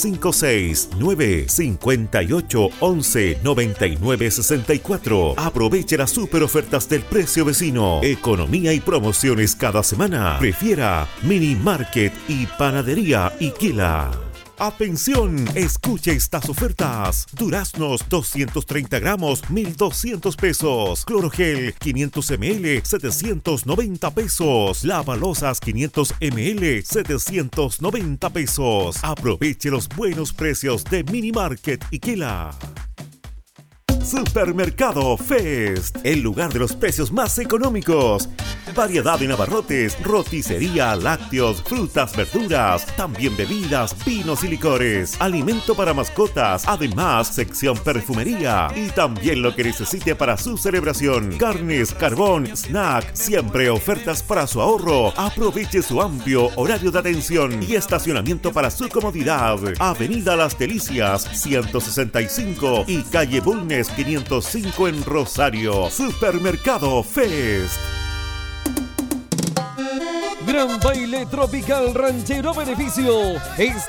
569-5811-9964. Aproveche las super ofertas del precio vecino. Economía y promociones cada semana. Prefiera Mini Market y Panadería Iquila. Atención, escuche estas ofertas. Duraznos 230 gramos, 1,200 pesos. Clorogel 500 ml, 790 pesos. Lavalosas 500 ml, 790 pesos. Aproveche los buenos precios de Mini Market Iquila. Supermercado Fest, el lugar de los precios más económicos. Variedad en abarrotes, roticería, lácteos, frutas, verduras, también bebidas, vinos y licores, alimento para mascotas, además sección perfumería y también lo que necesite para su celebración. Carnes, carbón, snack, siempre ofertas para su ahorro. Aproveche su amplio horario de atención y estacionamiento para su comodidad. Avenida Las Delicias 165 y calle Bulnes 505 en Rosario. Supermercado Fest. Gran baile tropical ranchero a beneficio. Este